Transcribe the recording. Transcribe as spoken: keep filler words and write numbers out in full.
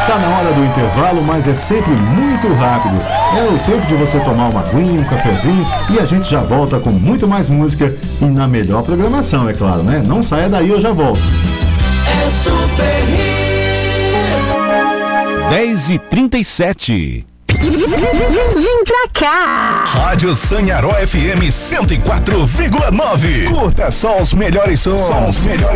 Tá na hora do intervalo, mas é sempre muito rápido. É o tempo de você tomar uma aguinha, um cafezinho e a gente já volta com muito mais música e na melhor programação, é claro, né? Não saia daí, eu já volto. É Super Hits. dez e trinta e sete. Vem pra cá! Rádio Sanharó F M cento e quatro vírgula nove. Curta só os melhores sons. Só os melhores